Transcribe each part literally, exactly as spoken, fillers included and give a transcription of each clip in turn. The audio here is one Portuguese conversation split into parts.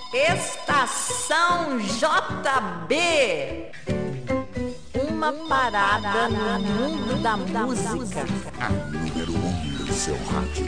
Estação J B. Uma parada no mundo da música. A número um do seu rádio.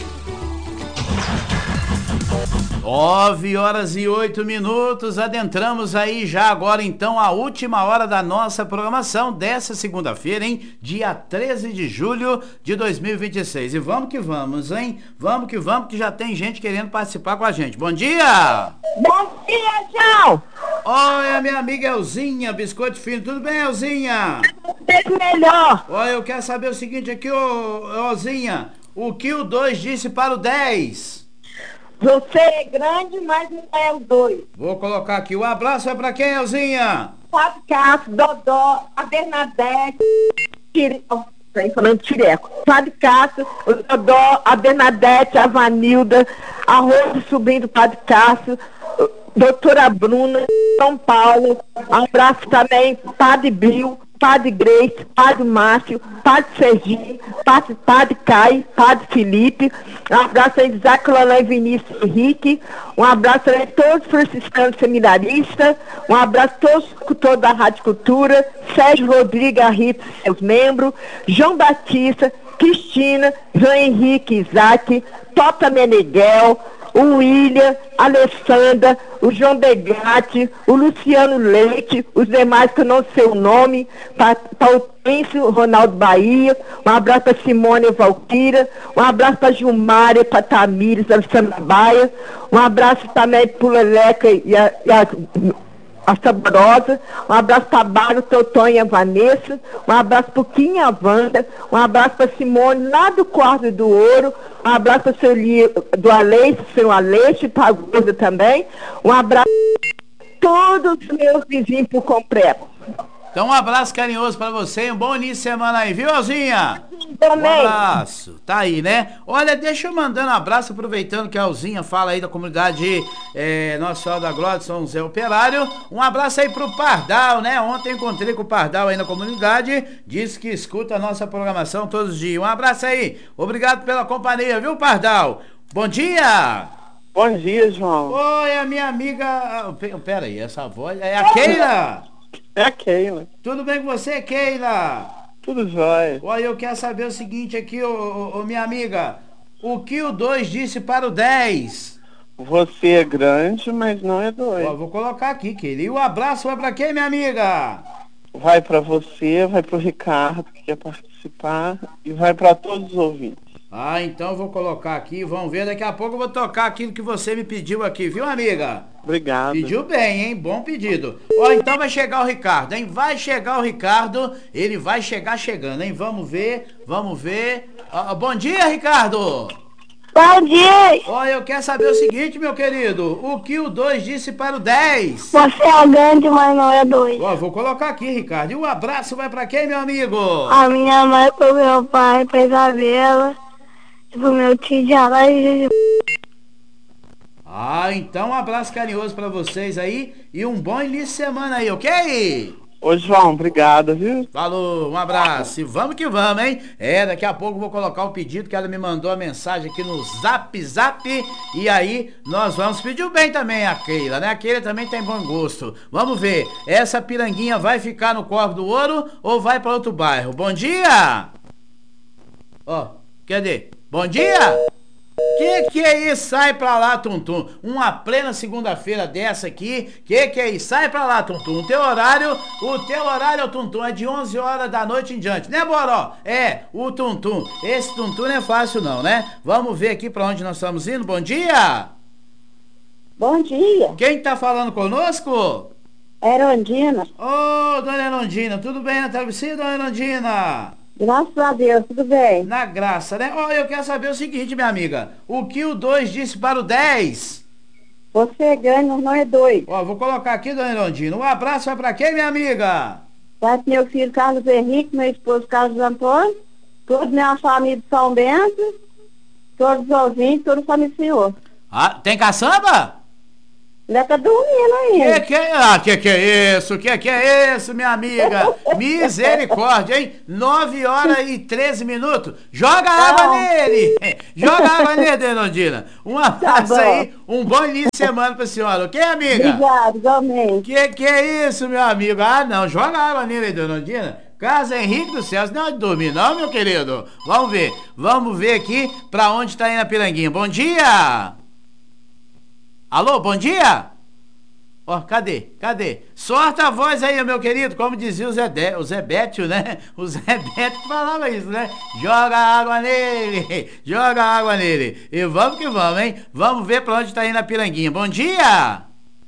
Nove horas e oito minutos, adentramos aí já agora então a última hora da nossa programação dessa segunda-feira, hein? Dia treze de julho de dois mil e vinte e seis. E vamos que vamos, hein? Vamos que vamos, que já tem gente querendo participar com a gente. Bom dia! Bom dia, João! Oi, a minha amiga Elzinha, Biscoito Fino. Tudo bem, Elzinha? Tudo melhor. Olha, eu quero saber o seguinte aqui, ô, Elzinha. O que o dois disse para o dez? Você é grande, mas não é o dois. Vou colocar aqui. O abraço é pra quem, Elzinha? Fábio Castro, Dodó, a Bernadette, Tire... oh, tá falando Tireco. Fábio Castro, o Dodó, a Bernadette, a Vanilda, a Rose, sobrinho do Padre Castro, doutora Bruna, São Paulo. Um abraço também, Padre Bill, Padre Grace, Padre Márcio, Padre Serginho, Padre, Padre Caio, Padre Felipe. Um abraço aí de Isaac Lolan e Vinícius Henrique. Um abraço aí a todos os franciscanos seminaristas. Um abraço a todos os cultores da Rádio Cultura. Sérgio Rodrigues Arrito e seus membros. João Batista, Cristina, João Henrique Isaac, Tota Meneghel, o William, a Alessandra, o João Degatti, o Luciano Leite, os demais que eu não sei o nome, para o Príncipe Ronaldo Bahia, um abraço para Simone Valquíria, um abraço para Gilmária, para Tamires, Alessandra Baia, um abraço também para o Leleca e a, e a a Saborosa, um abraço para a Bárbara, Totonho e a Vanessa, um abraço para o Kim e a Wanda, um abraço para Simone lá do Quarto do Ouro, um abraço para o seu Li, do Aleixo, seu Aleixo, para a Guza também, um abraço para todos os meus vizinhos por completo. Então um abraço carinhoso pra você e um bom início de semana aí, viu, Alzinha? Também. Um abraço. Tá aí, né? Olha, deixa eu mandando um abraço, aproveitando que a Alzinha fala aí da comunidade é, Nossa Senhora da Glória de São José Operário. Um abraço aí pro Pardal, né? Ontem encontrei com o Pardal aí na comunidade, disse que escuta a nossa programação todos os dias. Um abraço aí. Obrigado pela companhia, viu, Pardal? Bom dia! Bom dia, João. Oi, a minha amiga... Pera aí, essa voz... É a Keila? É a Keila. Tudo bem com você, Keila? Tudo jóia. Olha, eu quero saber o seguinte aqui, ô, ô, ô minha amiga. O que o dois disse para o dez? Você é grande, mas não é dois. Ó, vou colocar aqui, Keila. E o abraço vai pra quem, minha amiga? Vai pra você, vai pro Ricardo, que quer participar, e vai pra todos os ouvintes. Ah, então eu vou colocar aqui, vamos ver. Daqui a pouco eu vou tocar aquilo que você me pediu aqui, viu, amiga? Obrigado. Pediu bem, hein? Bom pedido. Ó, então vai chegar o Ricardo, hein? Vai chegar o Ricardo, ele vai chegar chegando, hein? Vamos ver, vamos ver. Ah, bom dia, Ricardo! Bom dia! Ó, eu quero saber o seguinte, meu querido. O que o dois disse para o dez? Você é grande, mas não é dois. Ó, vou colocar aqui, Ricardo. E o abraço vai pra quem, meu amigo? A minha mãe, pro meu pai, pra Isabela, pro meu tio de Alain. Ah, então um abraço carinhoso pra vocês aí e um bom início de semana aí, ok? Ô, João, obrigado, viu? Falou, um abraço e vamos que vamos, hein? É, daqui a pouco eu vou colocar o pedido que ela me mandou a mensagem aqui no Zap Zap e aí nós vamos pedir bem também a Keila, né? A Keila também tem bom gosto. Vamos ver, essa piranguinha vai ficar no Corvo do Ouro ou vai pra outro bairro? Bom dia! Ó, cadê? Bom dia! Que que é isso? Sai pra lá, Tuntum. Uma plena segunda-feira dessa aqui. Que que é isso? Sai pra lá, Tuntum. O teu horário, o teu horário, Tuntum, é de onze horas da noite em diante, né, Boró? É, o Tuntum. Esse Tuntum não é fácil não, né? Vamos ver aqui pra onde nós estamos indo. Bom dia! Bom dia! Quem tá falando conosco? Erondina. Ô, oh, dona Erondina, tudo bem na travessia, dona Erondina? Graças a Deus, tudo bem. Na graça, né? Ó, oh, eu quero saber o seguinte, minha amiga. O que o dois disse para o dez? Você é grande, mas não é dois. Ó, oh, vou colocar aqui, dona Erondina. Um abraço vai pra quem, minha amiga? Vai pro meu filho Carlos Henrique, meu esposo Carlos Antônio, toda minha família de São Bento, todos os ouvintes, toda a família do Senhor. Ah, tem caçamba? Ainda tá dormindo ainda. Que que é, ah, que que é isso? Que que é isso, minha amiga? Misericórdia, hein? nove horas e treze minutos. Joga água nele! Joga água nele, Denondina. Um abraço Tá aí, um bom início de semana pra senhora, ok, amiga? Obrigado, igualmente. Que que é isso, meu amigo? Ah, não, joga água nele aí, Denondina. Casa Henrique do Céu, não é de dormir não, meu querido. Vamos ver, vamos ver aqui pra onde tá indo a Piranguinha. Bom dia! Alô, bom dia? Ó, oh, cadê? Cadê? Sorta a voz aí, meu querido, como dizia o Zé, De... o Zé Bétio, né? O Zé Bétio falava isso, né? Joga água nele, joga água nele. E vamos que vamos, hein? Vamos ver pra onde tá indo a Piranguinha. Bom dia!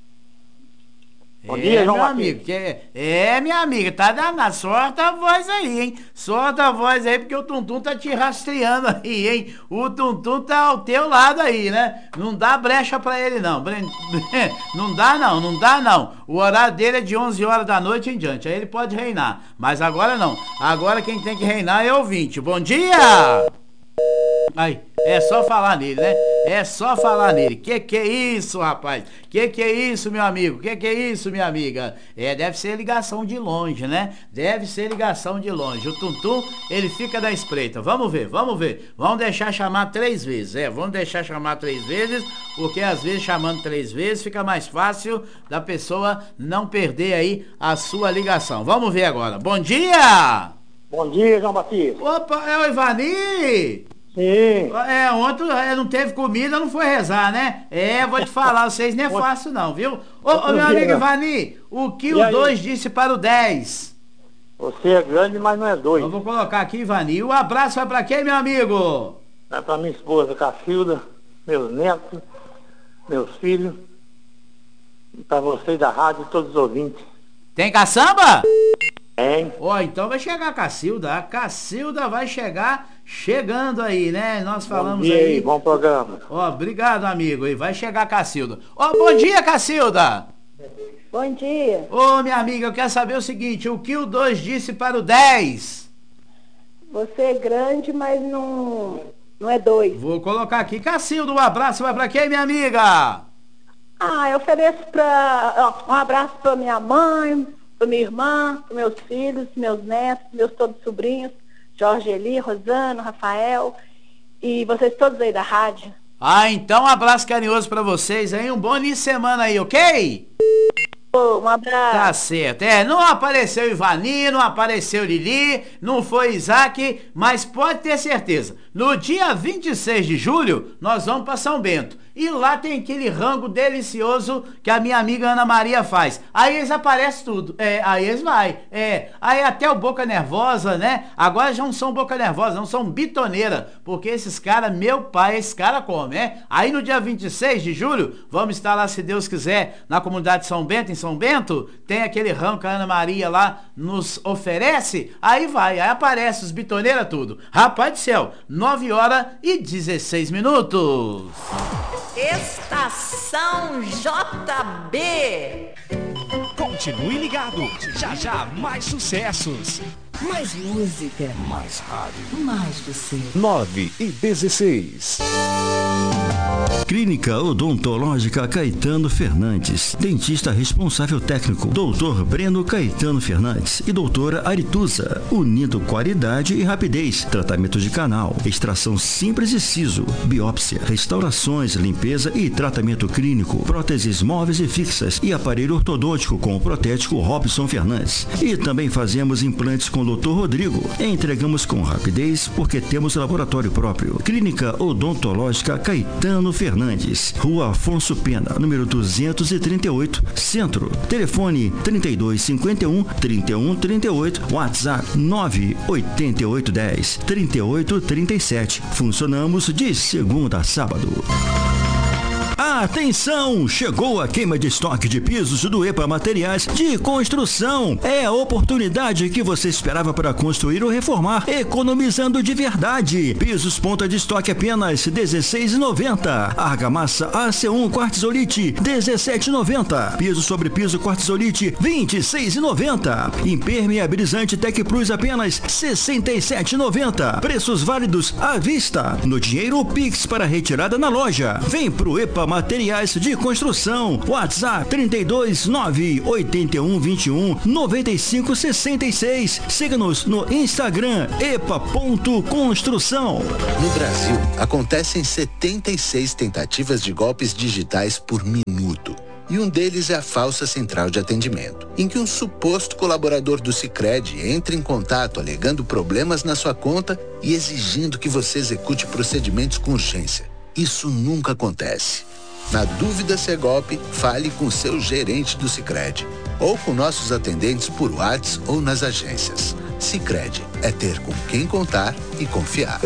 Bom é, dia, João meu Martins. amigo, que é, é, minha amiga, tá danado. Sorta a voz aí, hein? Sorta a voz aí, porque o Tuntum tá te rastreando aí, hein? O Tuntum tá ao teu lado aí, né? Não dá brecha pra ele, não. Não dá, não, não dá, não. O horário dele é de onze horas da noite em diante. Aí ele pode reinar. Mas agora não. Agora quem tem que reinar é o ouvinte. Bom dia! Aí, é só falar nele, né? É só falar nele. Que que é isso, rapaz? Que que é isso, meu amigo? Que que é isso, minha amiga? É, deve ser ligação de longe, né? Deve ser ligação de longe. O Tuntum, ele fica da espreita. Vamos ver, vamos ver. Vamos deixar chamar três vezes. É, vamos deixar chamar três vezes, porque às vezes chamando três vezes fica mais fácil da pessoa não perder aí a sua ligação. Vamos ver agora. Bom dia! Bom dia, João Batista. Opa, é o Ivani? Sim. É, ontem é, não teve comida, não foi rezar, né? É, vou te falar, vocês não é fácil não, viu? Ô, ô meu amigo Ivani, o que o dois disse para o dez? Você é grande, mas não é dois. Eu vou colocar aqui, Ivani. O abraço vai pra quem, meu amigo? É pra minha esposa, Cacilda, meus netos, meus filhos, e pra vocês da rádio e todos os ouvintes. Tem caçamba? Tem. Ó, então vai chegar a Cacilda. A Cacilda vai chegar chegando aí, né? Nós falamos bom dia aí. Bom programa. Ó, obrigado, amigo. E vai chegar a Cacilda. Ó, bom dia, Cacilda. Bom dia. Ô, minha amiga, eu quero saber o seguinte. O que o dois disse para o dez? Você é grande, mas não, não é dois. Vou colocar aqui. Cacilda, um abraço vai pra quem, minha amiga? Ah, eu ofereço pra, ó, um abraço pra minha mãe, pra minha irmã, pros meus filhos, meus netos, meus todos sobrinhos, Jorge Eli, Rosano, Rafael e vocês todos aí da rádio. Ah, então um abraço carinhoso pra vocês aí, um bom início de semana aí, ok? Oh, um abraço. Tá certo, é, não apareceu Ivani, não apareceu Lili, não foi Isaac, mas pode ter certeza, no dia vinte e seis de julho, nós vamos pra São Bento. E lá tem aquele rango delicioso que a minha amiga Ana Maria faz. Aí eles aparecem tudo. É, aí eles vai. É, aí até o Boca Nervosa, né? Agora já não são Boca Nervosa, não são bitoneira. Porque esses caras, meu pai, esse cara come, é? Aí no dia vinte e seis de julho, vamos estar lá, se Deus quiser, na comunidade de São Bento, em São Bento. Tem aquele rango que a Ana Maria lá nos oferece. Aí vai, aí aparece os bitoneira tudo. Rapaz do céu, nove horas e dezesseis minutos. Estação J B. Continue ligado, já já mais sucessos. Mais música, Mais rádio. mais você. nove e dezesseis. Clínica Odontológica Caetano Fernandes. Dentista responsável técnico, doutor Breno Caetano Fernandes e doutora Arituza. Unindo qualidade e rapidez. Tratamento de canal, extração simples e siso, biópsia, restaurações, limpeza e tratamento clínico, próteses móveis e fixas e aparelho ortodôntico com o protético Robson Fernandes. E também fazemos implantes com o doutor Rodrigo. Entregamos com rapidez porque temos laboratório próprio. Clínica Odontológica Caetano Fernandes, Rua Afonso Pena, número duzentos e trinta e oito, Centro. Telefone trinta e dois cinquenta e um, trinta e um trinta e oito, WhatsApp nove oito oito um zero, trinta e oito trinta e sete. Funcionamos de segunda a sábado. Atenção! Chegou a queima de estoque de pisos do EPA Materiais de Construção. É a oportunidade que você esperava para construir ou reformar, economizando de verdade. Pisos ponta de estoque apenas dezesseis reais e noventa centavos. Argamassa A C um Quartzolite dezessete reais e noventa centavos. Piso sobre piso Quartzolite vinte e seis reais e noventa centavos. Impermeabilizante Tec Plus apenas sessenta e sete reais e noventa centavos. Preços válidos à vista. No dinheiro Pix para retirada na loja. Vem pro EPA Materiais materiais de construção. WhatsApp trinta e dois, nove oito um, vinte e um, noventa e cinco, sessenta e seis. Siga-nos no Instagram epa ponto construção. No Brasil, acontecem setenta e seis tentativas de golpes digitais por minuto. E um deles é a falsa central de atendimento, em que um suposto colaborador do Sicredi entra em contato alegando problemas na sua conta e exigindo que você execute procedimentos com urgência. Isso nunca acontece. Na dúvida se é golpe, fale com seu gerente do Sicredi ou com nossos atendentes por WhatsApp ou nas agências. Sicredi é ter com quem contar e confiar.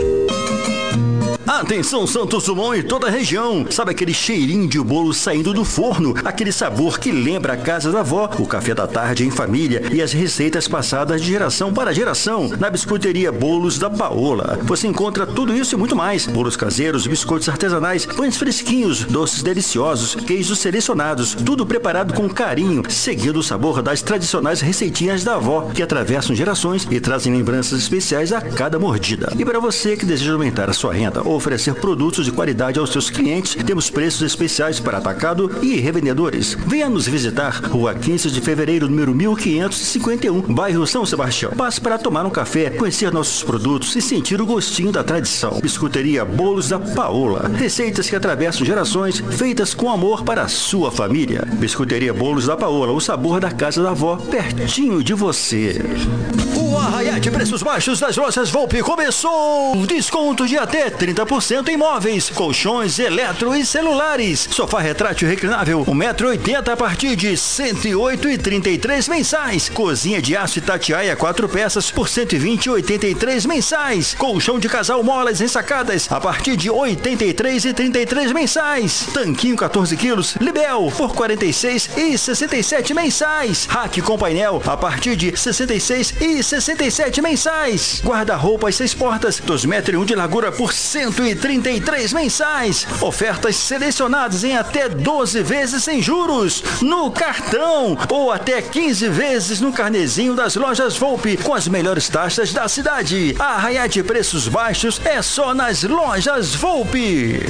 Atenção Santos Dumont e toda a região. Sabe aquele cheirinho de bolo saindo do forno? Aquele sabor que lembra a casa da avó, o café da tarde em família e as receitas passadas de geração para geração. Na biscoiteria Bolos da Paola. Você encontra tudo isso e muito mais. Bolos caseiros, biscoitos artesanais, pães fresquinhos, doces deliciosos, queijos selecionados. Tudo preparado com carinho, seguindo o sabor das tradicionais receitinhas da avó, que atravessam gerações e trazem lembranças especiais a cada mordida. E para você que deseja aumentar a sua renda ou oferecer produtos de qualidade aos seus clientes, temos preços especiais para atacado e revendedores. Venha nos visitar, Rua quinze de fevereiro, número mil quinhentos e cinquenta e um, bairro São Sebastião. Passe para tomar um café, conhecer nossos produtos e sentir o gostinho da tradição. Biscoiteria Bolos da Paola. Receitas que atravessam gerações, feitas com amor para a sua família. Biscoiteria Bolos da Paola, o sabor da casa da avó, pertinho de você. O arraiá de preços baixos das lojas Volpe começou! Descontos de até trinta por cento em móveis, colchões, eletro e celulares. Sofá retrátil reclinável, um metro e oitenta a partir de cento e oito reais e trinta e três mensais. Cozinha de aço Itatiaia quatro peças por cento e vinte reais e oitenta e três mensais. Colchão de casal molas ensacadas a partir de oitenta e três reais e trinta e três mensais. Tanquinho quatorze quilos, Libel por quarenta e seis reais e sessenta e sete mensais. Rack com painel a partir de sessenta e seis reais e sessenta e sete mensais. Guarda-roupas seis portas, dois metros e um de largura por cento e trinta e três mensais. Ofertas selecionadas em até doze vezes sem juros no cartão ou até quinze vezes no carnezinho das lojas Volpe com as melhores taxas da cidade. A arraiá de preços baixos é só nas lojas Volpe.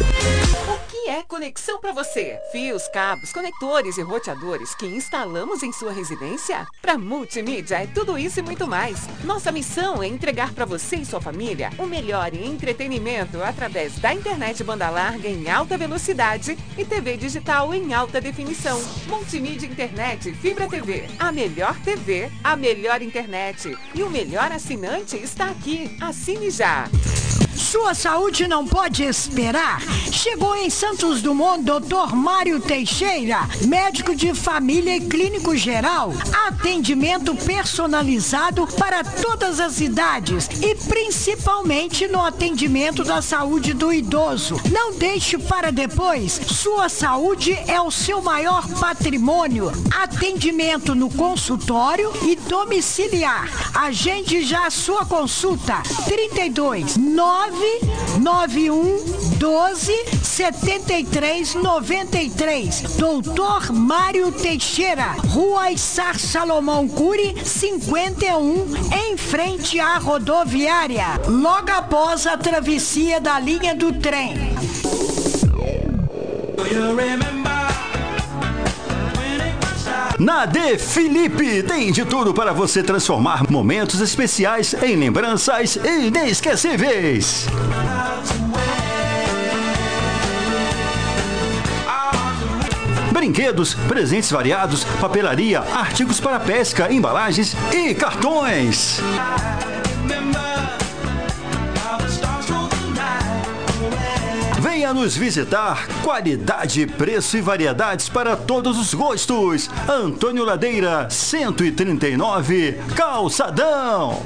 É conexão para você. Fios, cabos, conectores e roteadores que instalamos em sua residência? Para Multimídia é tudo isso e muito mais. Nossa missão é entregar para você e sua família o melhor em entretenimento através da internet banda larga em alta velocidade e T V digital em alta definição. Multimídia Internet Fibra T V. A melhor T V, a melhor internet e o melhor assinante está aqui. Assine já. Sua saúde não pode esperar. Chegou em Santos Dumont doutor Mário Teixeira, médico de família e clínico geral. Atendimento personalizado para todas as idades e principalmente no atendimento da saúde do idoso. Não deixe para depois. Sua saúde é o seu maior patrimônio. Atendimento no consultório e domiciliar. Agende já a sua consulta. trinta e dois, nove nove um, doze, setenta e três, noventa e três. doutor Mário Teixeira, Rua Issar Salomão Cury, cinquenta e um, em frente à rodoviária, logo após a travessia da linha do trem. Na De Felipe tem de tudo para você transformar momentos especiais em lembranças inesquecíveis. Brinquedos, presentes variados, papelaria, artigos para pesca, embalagens e cartões. Venha nos visitar. Qualidade, preço e variedades para todos os gostos. Antônio Ladeira, cento e trinta e nove, Calçadão.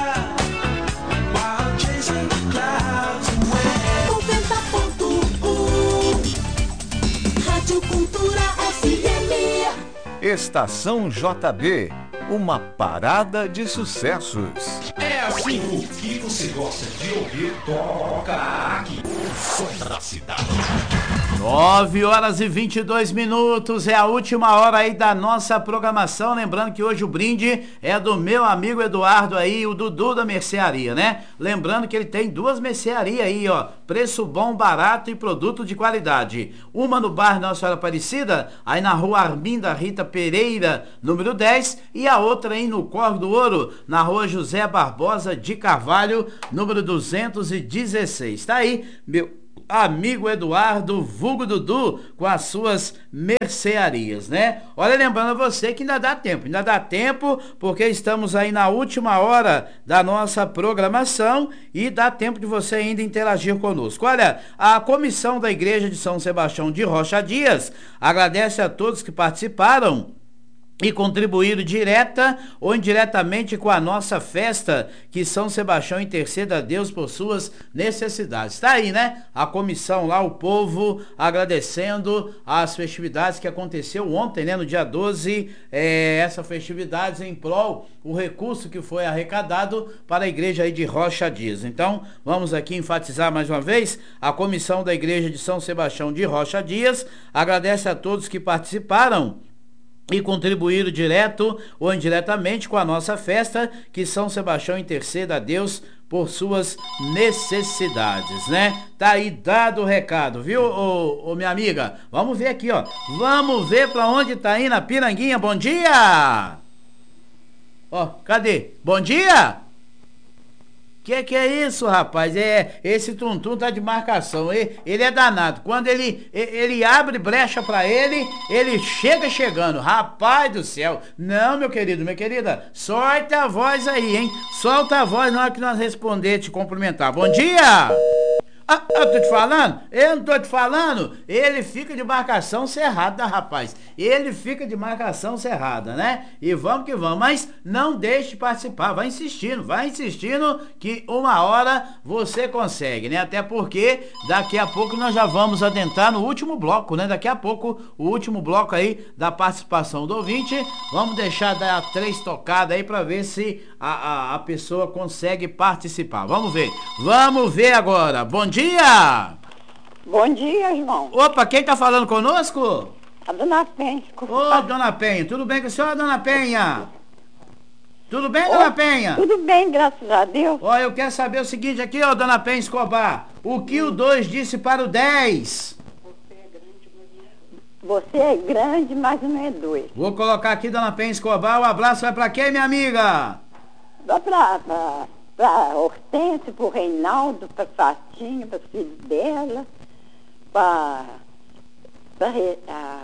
noventa ponto um Rádio Cultura F M. Estação J B, uma parada de sucessos. É assim, o que você gosta de ouvir toca aqui. O som da cidade. nove horas e vinte e dois minutos, é a última hora aí da nossa programação. Lembrando que hoje o brinde é do meu amigo Eduardo aí, o Dudu da mercearia, né? Lembrando que ele tem duas mercearias aí, ó, preço bom, barato e produto de qualidade. Uma no bairro Nossa Senhora Aparecida, aí na rua Arminda Rita Pereira, número dez, e a outra aí no Córrego do Ouro, na rua José Barbosa de Carvalho, número duzentos e dezesseis. Tá aí, meu amigo Eduardo, vulgo Dudu, com as suas mercearias, né? Olha, lembrando a você que ainda dá tempo, ainda dá tempo, porque estamos aí na última hora da nossa programação e dá tempo de você ainda interagir conosco. Olha, a comissão da Igreja de São Sebastião de Rocha Dias agradece a todos que participaram e contribuíram direta ou indiretamente com a nossa festa, que São Sebastião interceda a Deus por suas necessidades. Tá aí, né? A comissão lá, o povo agradecendo as festividades que aconteceu ontem, né? No dia doze, é, essa festividade em prol, o recurso que foi arrecadado para a igreja aí de Rocha Dias. Então, vamos aqui enfatizar mais uma vez, a comissão da Igreja de São Sebastião de Rocha Dias agradece a todos que participaram e contribuíram direto ou indiretamente com a nossa festa, que São Sebastião interceda a Deus por suas necessidades, né? Tá aí dado o recado, viu, ô, ô, minha amiga? Vamos ver aqui, ó. Vamos ver pra onde tá indo a Piranguinha. Bom dia! Ó, cadê? Bom dia! Que que é isso, rapaz? É, esse Tuntum tá de marcação. Ele, ele é danado. Quando ele, ele abre brecha pra ele, ele chega chegando. Rapaz do céu. Não, meu querido, minha querida, solta a voz aí, hein? Solta a voz na hora que nós responder, te cumprimentar. Bom dia! Ah, eu tô te falando? Eu não tô te falando? Ele fica de marcação cerrada, rapaz. Ele fica de marcação cerrada, né? E vamos que vamos. Mas não deixe de participar. Vai insistindo, vai insistindo que uma hora você consegue, né? Até porque daqui a pouco nós já vamos adentrar no último bloco, né? Daqui a pouco, o último bloco aí da participação do ouvinte. Vamos deixar dar três tocadas aí pra ver se a, a, a pessoa consegue participar. Vamos ver. Vamos ver agora. Bom dia! dia! Bom dia, irmão. Opa, quem tá falando conosco? A dona Penha. Ô, dona Penha, tudo bem com a senhora, dona Penha? Tudo bem, Ô, dona Penha? Tudo bem, graças a Deus. Ó, eu quero saber o seguinte aqui, ó, dona Penha Escobar. O que o dois disse para o dez? Você é grande, mas não é dois. Vou colocar aqui, dona Penha Escobar. O abraço vai pra quem, minha amiga? Vai pra... pra... para Hortência, para o Reinaldo, para Fatinha, para o filho dela, para a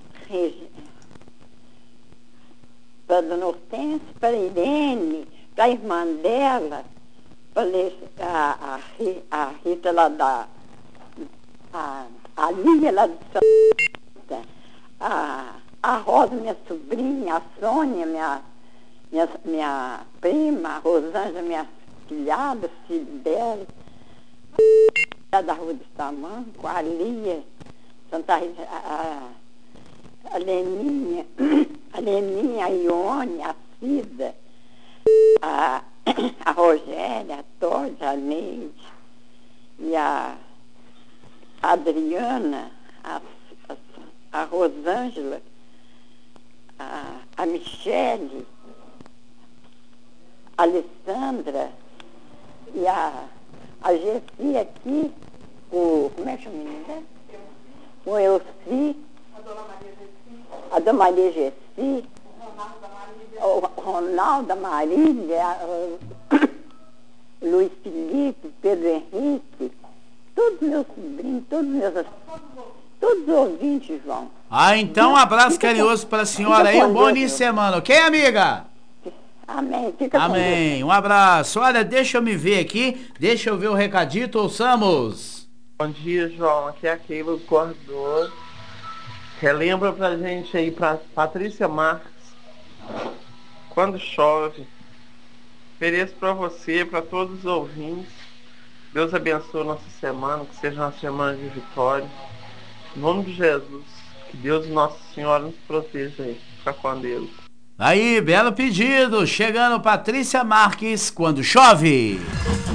para Dona Hortência, para a Irene, para a irmã dela, para a, a, a Rita lá da... a, a Lília lá de Santa, a, a Rosa, minha sobrinha, a Sônia, minha, minha, minha prima, a Rosângela, minha filhada, filho dela, a da Rua do Tamanco, a Lia, Santa Rita, a, a Leninha, a Leninha, a Ione, a Cida, a, a Rogéria, a Todd, a Neide, e a Adriana, a, a, a Rosângela, a, a Michele, a Alessandra, e a, a Gessi aqui, o, como é que chama o menino dela? O Elci, a Dona Maria Gessi, o Ronaldo, a Marília, o Luiz Felipe, Pedro Henrique, todos meus sobrinhos, todos meus, todos os ouvintes, João. Ah, então um abraço carinhoso para a senhora aí, um bom início de semana, ok, amiga? Amém. Fica Amém. Um abraço. Olha, deixa eu me ver aqui. Deixa eu ver o recadito. Ouçamos. Bom dia, João. Aqui é a Keila do Corredor. Relembra pra gente aí, pra Patrícia Marques. Quando chove. Ofereço pra você, pra todos os ouvintes. Deus abençoe nossa semana. Que seja uma semana de vitória. Em nome de Jesus. Que Deus e Nossa Senhora nos proteja aí. Fica com Deus. Aí, belo pedido, chegando Patrícia Marques, quando chove.